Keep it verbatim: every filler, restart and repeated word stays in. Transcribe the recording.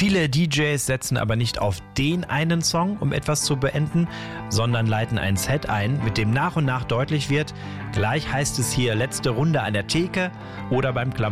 Viele D Js setzen aber nicht auf den einen Song, um etwas zu beenden, sondern leiten ein Set ein, mit dem nach und nach deutlich wird, gleich heißt es hier letzte Runde an der Theke oder beim Klamotten